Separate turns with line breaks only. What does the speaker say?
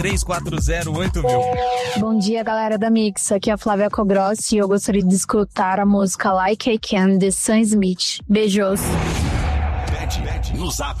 3408.000.
Bom dia, galera da Mix. Aqui é a Flávia Cogrossi e eu gostaria de escutar a música Like I Can, de Sam Smith. Beijos.
No Zap